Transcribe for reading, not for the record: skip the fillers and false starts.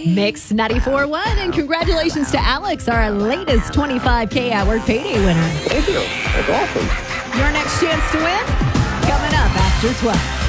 Mix 94.1, and congratulations to Alex, our latest 25K at Work Payday winner. Thank you. That's awesome. Your next chance to win coming up after 12.